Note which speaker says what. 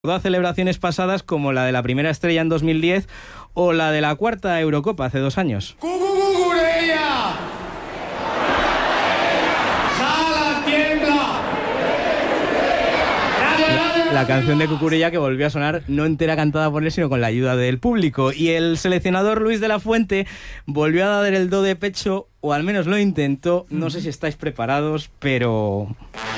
Speaker 1: A celebraciones pasadas como la de la primera estrella en 2010 o la de la cuarta Eurocopa hace 2 años.
Speaker 2: ¡Cucucucureya! ¡Jala, tiembla!
Speaker 1: La canción de Cucurella que volvió a sonar no entera cantada por él, sino con la ayuda del público. Y el seleccionador Luis de la Fuente volvió a dar el do de pecho, o al menos lo intentó. No sé si estáis preparados, pero...